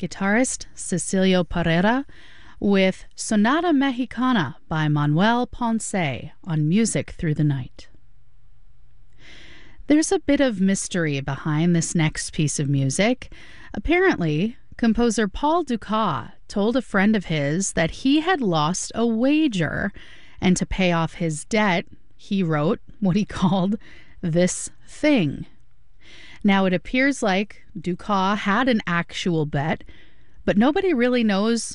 guitarist Cecilio Pereira with Sonata Mexicana by Manuel Ponce on Music Through the Night. There's a bit of mystery behind this next piece of music. Apparently, composer Paul Dukas told a friend of his that he had lost a wager, and to pay off his debt, he wrote what he called this thing. Now, it appears like Dukas had an actual bet, but nobody really knows